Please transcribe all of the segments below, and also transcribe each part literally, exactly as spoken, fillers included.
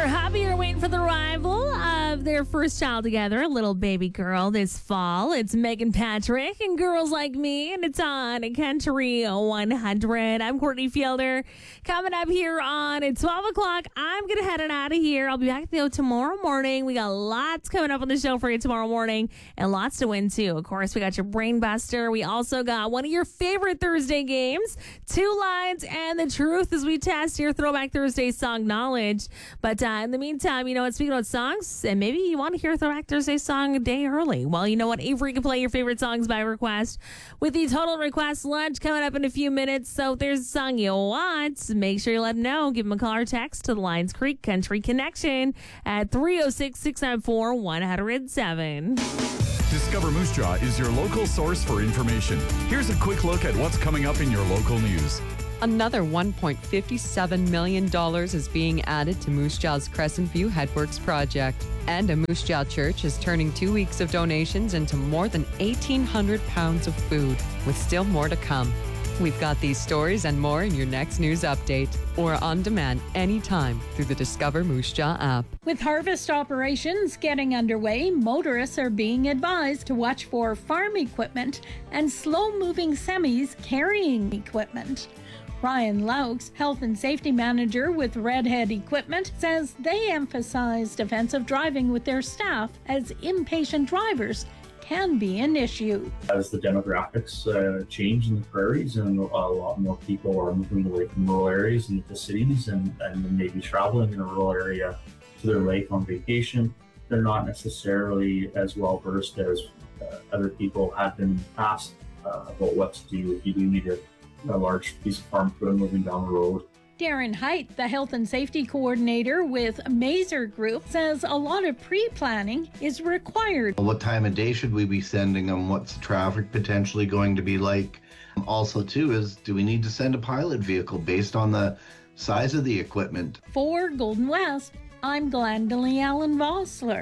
are happy you're waiting for the arrival of their first child together, a little baby girl this fall. It's Megan Patrick and Girls Like Me, and it's on Country one hundred. I'm Courtney Fielder. Coming up here on at twelve o'clock, I'm going to head on out of here. I'll be back though tomorrow morning. We got lots coming up on the show for you tomorrow morning and lots to win too. Of course, we got your Brain Buster. We also got one of your favorite Thursday games, Two Lines and the Truth, as we test your Throwback Thursday song knowledge. But uh, in the meantime, you know what, speaking about songs, and maybe you want to hear a Throwback Thursday song a day early. Well, you know what, Avery can play your favorite songs by request with the Total Request Lunch coming up in a few minutes. So if there's a song you want, make sure you let him know. Give him a call or text to the Lions Creek Country Connection at three oh six, six nine four, one oh seven. Discover Moose Jaw is your local source for information. Here's a quick look at what's coming up in your local news. Another one point five seven million dollars is being added to Moose Jaw's Crescent View Headworks project. And a Moose Jaw church is turning two weeks of donations into more than eighteen hundred pounds of food, with still more to come. We've got these stories and more in your next news update or on demand anytime through the Discover Moose Jaw app. With harvest operations getting underway, motorists are being advised to watch for farm equipment and slow-moving semis carrying equipment. Ryan Laux, Health and Safety Manager with Redhead Equipment, says they emphasize defensive driving with their staff as impatient drivers can be an issue. As the demographics uh, change in the prairies and a lot more people are moving away from rural areas into cities and, and maybe traveling in a rural area to their lake on vacation, they're not necessarily as well versed as uh, other people have been in the past uh, about what to do if you do need a, a large piece of farm equipment moving down the road. Darren Height, the Health and Safety Coordinator with Mazer Group, says a lot of pre-planning is required. What time of day should we be sending them? What's the traffic potentially going to be like? Also, too, is do we need to send a pilot vehicle based on the size of the equipment? For Golden West, I'm Glendalee Allen Vossler.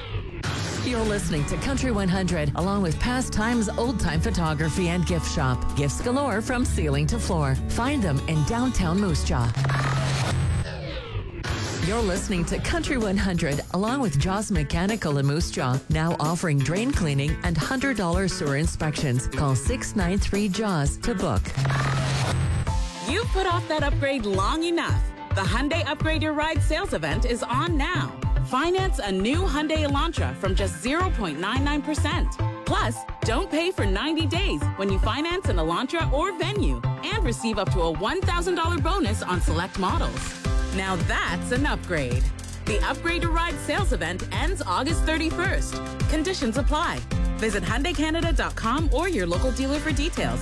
You're listening to Country one hundred, along with Pastimes Old Time Photography and Gift Shop. Gifts galore from ceiling to floor. Find them in downtown Moose Jaw. You're listening to Country one hundred, along with Jaws Mechanical in Moose Jaw, now offering drain cleaning and one hundred dollars sewer inspections. Call six nine three JAWS to book. You've put off that upgrade long enough. The Hyundai Upgrade Your Ride sales event is on now. Finance a new Hyundai Elantra from just zero point nine nine percent. Plus, don't pay for ninety days when you finance an Elantra or Venue and receive up to a one thousand dollars bonus on select models. Now that's an upgrade. The Upgrade Your Ride sales event ends August thirty-first. Conditions apply. Visit Hyundai Canada dot com or your local dealer for details.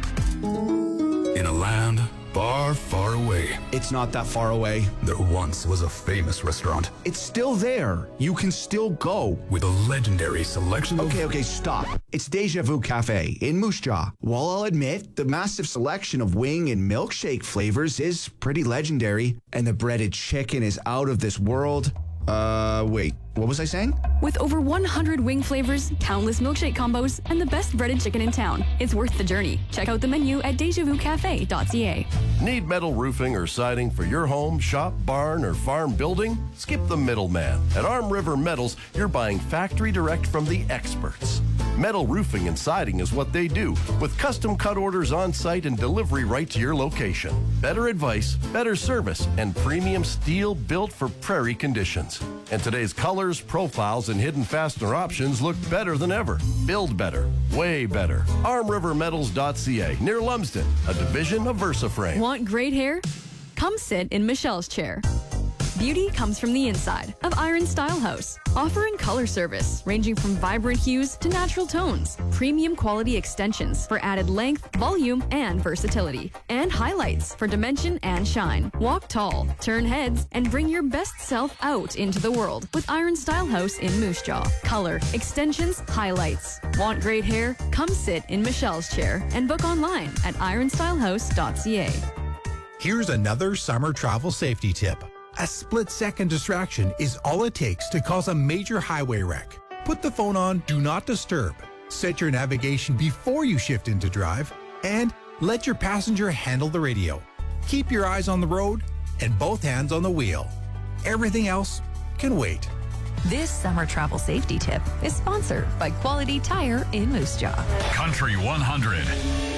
In a land far, far away. It's not that far away. There once was a famous restaurant. It's still there. You can still go. With a legendary selection of... Okay, okay, stop. It's Deja Vu Cafe in Moose Jaw. While I'll admit, the massive selection of wing and milkshake flavors is pretty legendary, and the breaded chicken is out of this world. Uh, wait, what was I saying? With over one hundred wing flavors, countless milkshake combos, and the best breaded chicken in town, it's worth the journey. Check out the menu at deja vu cafe dot c a. Need metal roofing or siding for your home, shop, barn, or farm building? Skip the middleman. At Arm River Metals, you're buying factory direct from the experts. Metal roofing and siding is what they do, with custom cut orders on site and delivery right to your location. Better advice, better service, and premium steel built for prairie conditions. And today's colors, profiles, and hidden fastener options look better than ever. Build better, way better. arm river metals dot c a, near Lumsden, a division of VersaFrame. Want great hair? Come sit in Michelle's chair. Beauty comes from the inside of Iron Style House, offering color service ranging from vibrant hues to natural tones, premium quality extensions for added length, volume, and versatility, and highlights for dimension and shine. Walk tall, turn heads, and bring your best self out into the world with Iron Style House in Moose Jaw. Color, extensions, highlights. Want great hair? Come sit in Michelle's chair and book online at iron style house dot c a. Here's another summer travel safety tip. A split-second distraction is all it takes to cause a major highway wreck. Put the phone on Do Not Disturb. Set your navigation before you shift into drive, and let your passenger handle the radio. Keep your eyes on the road and both hands on the wheel. Everything else can wait. This summer travel safety tip is sponsored by Quality Tire in Moose Jaw. Country one hundred.